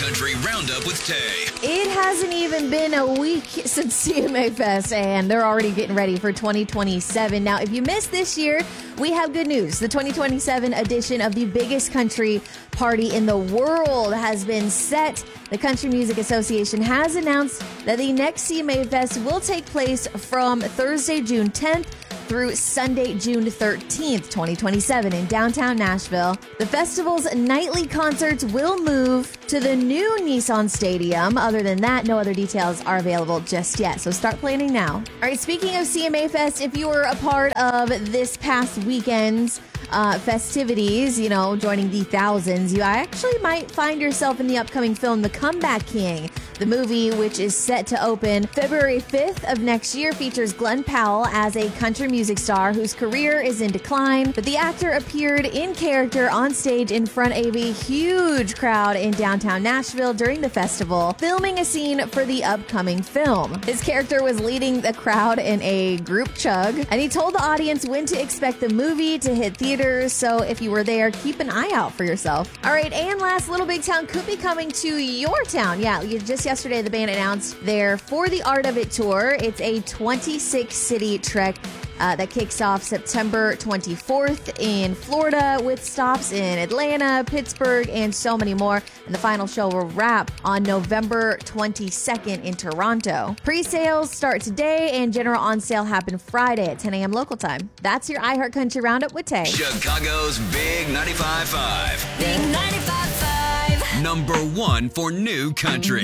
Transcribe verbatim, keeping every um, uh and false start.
Country Roundup with Tay. It hasn't even been a week since C M A Fest, and they're already getting ready for twenty twenty-seven. Now, if you missed this year, we have good news. The twenty twenty-seven edition of the biggest country party in the world has been set. The Country Music Association has announced that the next C M A Fest will take place from Thursday, June tenth, through Sunday, June thirteenth, twenty twenty-seven in downtown Nashville. The festival's nightly concerts will move to the new Nissan Stadium. Other than that, no other details are available just yet, so start planning now. All right, speaking of C M A Fest, if you were a part of this past weekend's uh, festivities, you know, joining the thousands, you actually might find yourself in the upcoming film, The Comeback King. The movie, which is set to open February fifth of next year, features Glenn Powell as a country music star whose career is in decline, but the actor appeared in character on stage in front of a huge crowd in downtown Nashville during the festival, filming a scene for the upcoming film. His character was leading the crowd in a group chug, and he told the audience when to expect the movie to hit theaters, so if you were there, keep an eye out for yourself. All right, and last, Little Big Town could be coming to your town. Yeah, you just yesterday, the band announced their For the Art of It tour. It's a twenty-six city trek uh, that kicks off September twenty-fourth in Florida with stops in Atlanta, Pittsburgh, and so many more. And the final show will wrap on November twenty-second in Toronto. Pre-sales start today and general on sale happen Friday at ten a.m. local time. That's your iHeart Country Roundup with Tay. Chicago's Big ninety-five point five. Big ninety-five point five. Number one for new country.